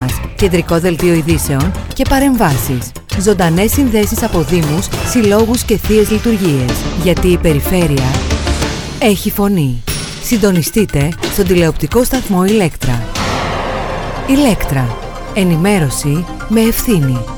μας, κεντρικό δελτίο ειδήσεων και παρεμβάσεις. Ζωντανές συνδέσεις από δήμους, συλλόγους και θείες λειτουργίες. Γιατί η περιφέρεια έχει φωνή. Συντονιστείτε στον τηλεοπτικό σταθμό Ηλέκτρα. Ηλέκτρα. Ενημέρωση με ευθύνη.